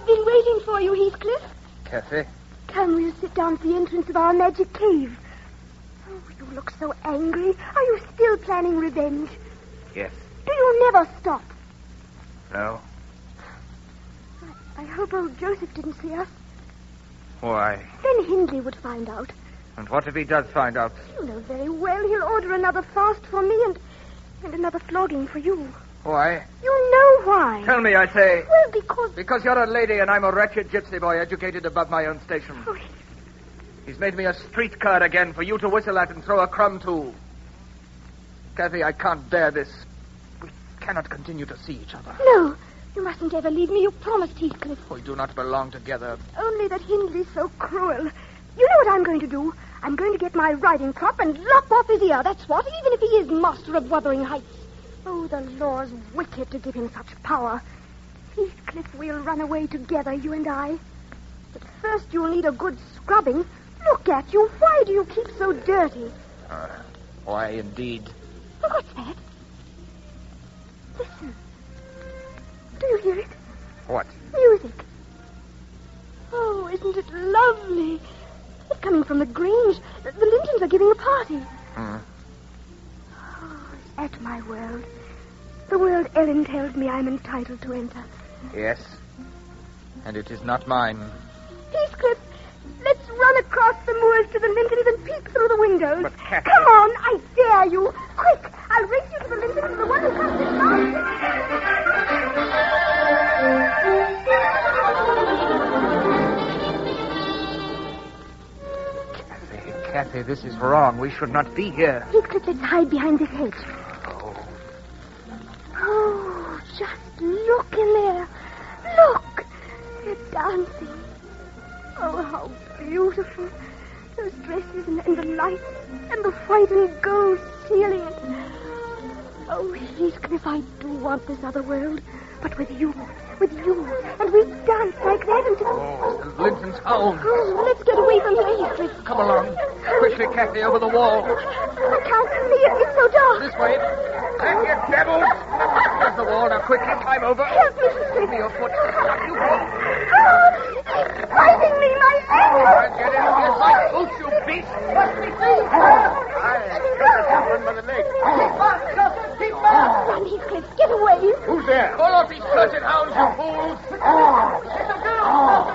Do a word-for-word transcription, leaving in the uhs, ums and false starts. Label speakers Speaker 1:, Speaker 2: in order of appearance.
Speaker 1: I've been waiting for you, Heathcliff.
Speaker 2: Kathy?
Speaker 1: Come, we'll sit down at the entrance of our magic cave. Oh, you look so angry. Are you still planning revenge?
Speaker 2: Yes.
Speaker 1: Do you never stop?
Speaker 2: No.
Speaker 1: I, I hope old Joseph didn't see us.
Speaker 2: Why?
Speaker 1: Then Hindley would find out.
Speaker 2: And what if he does find out?
Speaker 1: You know very well he'll order another fast for me and, and another flogging for you.
Speaker 2: Why?
Speaker 1: You know why.
Speaker 2: Tell me, I say.
Speaker 1: Well, because...
Speaker 2: Because you're a lady and I'm a wretched gypsy boy educated above my own station.
Speaker 1: Oh,
Speaker 2: He's made me a street cur again for you to whistle at and throw a crumb to. Kathy, I can't bear this. We cannot continue to see each other.
Speaker 1: no, you mustn't ever leave me. You promised, Heathcliff.
Speaker 2: We do not belong together.
Speaker 1: Only that Hindley's so cruel. You know what I'm going to do? I'm going to get my riding crop and lop off his ear, that's what, even if he is master of Wuthering Heights. Oh, the law's wicked to give him such power. Heathcliff, we'll run away together, you and I. But first you'll need a good scrubbing. Look at you. Why do you keep so dirty?
Speaker 2: Uh, why, indeed.
Speaker 1: Oh, what's that? Listen. Do you hear it?
Speaker 2: What?
Speaker 1: Music. Oh, isn't it lovely? It's coming from the Grange. The, the Lintons are giving a party.
Speaker 2: Hmm.
Speaker 1: Oh, at my world. The world Ellen tells me I'm entitled to enter.
Speaker 2: Yes. And it is not mine.
Speaker 1: Heathcliff, let's run across the moors to the Lintons and peek through the windows.
Speaker 2: But, Kathy...
Speaker 1: Come on, I dare you. Quick, I'll race you to the Lintons and the one who comes in
Speaker 2: Kathy, Kathy, this is wrong. We should not be here.
Speaker 1: Heathcliff, let's hide behind this hedge.
Speaker 2: Oh.
Speaker 1: Oh, just look in there. Look. They're dancing. Oh, how beautiful. Those dresses and, and the lights and the white and gold ceiling. Oh, Heathcliff, I do want this other world. But with you, with you. And we dance like that until...
Speaker 2: Oh, the Linton's home.
Speaker 1: Oh, let's get away from here, Heathcliff.
Speaker 2: Come along. Quickly, Kathy, over the wall.
Speaker 1: I can't see it. It's so dark.
Speaker 2: This way. Back, you devils. There's the wall. Now, quickly, climb over.
Speaker 1: Help me.
Speaker 2: Give me your foot. Up you go.
Speaker 1: Oh, it's biting me, my ankle.
Speaker 2: All right, get in here. My boots, you beast. Let me see. By the leg. Keep on, Joseph. Keep on.
Speaker 1: Run, Heathcliff. Get away.
Speaker 2: Who's there? Call off these cursed hounds, you fools.